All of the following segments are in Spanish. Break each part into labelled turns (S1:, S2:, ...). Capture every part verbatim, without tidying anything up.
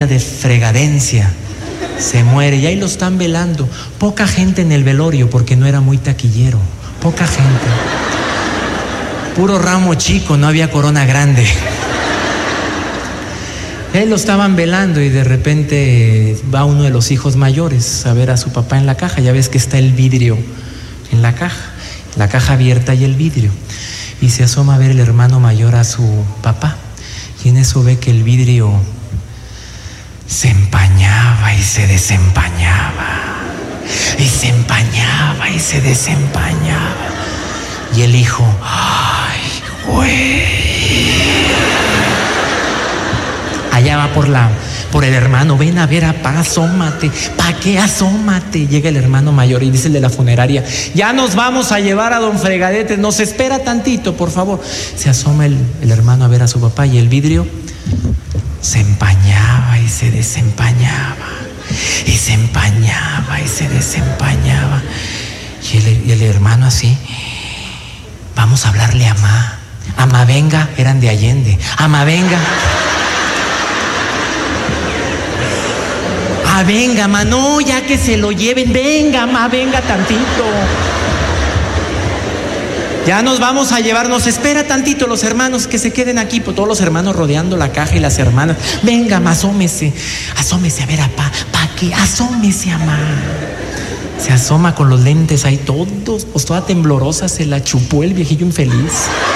S1: de fregadencia. Se muere y ahí lo están velando. Poca gente en el velorio porque no era muy taquillero. Poca gente. Puro ramo chico, no había corona grande. Y ahí lo estaban velando y de repente va uno de los hijos mayores a ver a su papá en la caja. Ya ves que está el vidrio en la caja, la caja abierta y el vidrio. Y se asoma a ver el hermano mayor a su papá. Y en eso ve que el vidrio se empañaba y se desempañaba. Y se empañaba y se desempañaba. Y el hijo, ¡ay, güey! Allá va por la, por el hermano, ven a ver a pa, asómate. ¿Pa qué? Asómate. Llega el hermano mayor y dice el de la funeraria, ya nos vamos a llevar a don Fregadete, nos espera tantito, por favor. Se asoma el, el hermano a ver a su papá y el vidrio se empañaba y se desempañaba. Y se empañaba y se desempañaba. Y el, y el hermano así, vamos a hablarle a Ma. Ama venga, eran de Allende. Ama venga. Ah, venga, ma, no, ya que se lo lleven. Venga, ma, venga tantito. Ya nos vamos a llevar, nos espera tantito los hermanos que se queden aquí, pues todos los hermanos rodeando la caja y las hermanas. Venga, ma, asómese, asómese a ver a pa, pa que asómese a ma. Se asoma con los lentes ahí todos, pues toda temblorosa, se la chupó el viejillo infeliz.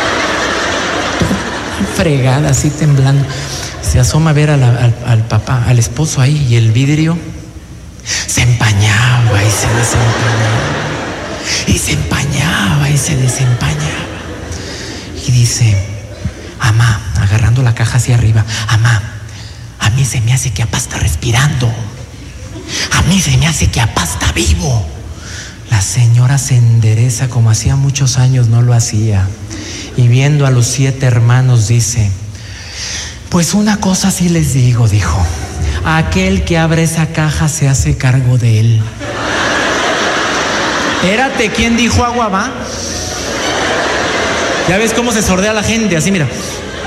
S1: Fregada, así temblando. Se asoma a ver a la, al, al papá, al esposo ahí, y el vidrio se empañaba y se desempañaba. Y se empañaba y se desempañaba. Y dice, amá, agarrando la caja hacia arriba, amá, a mí se me hace que apá está respirando. A mí se me hace que apá está vivo. La señora se endereza como hacía muchos años no lo hacía. Y viendo a los siete hermanos dice, pues una cosa sí les digo, dijo, aquel que abre esa caja se hace cargo de él. Espérate, ¿quién dijo agua va? Ya ves cómo se sordea la gente, así mira.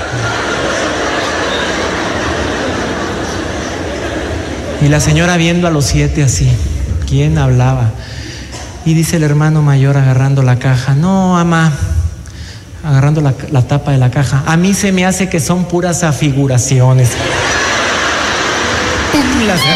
S1: Y la señora viendo a los siete así, ¿quién hablaba? Y dice el hermano mayor agarrando la caja, no, ama, agarrando la, la tapa de la caja, a mí se me hace que son puras afiguraciones. ¡Pum! La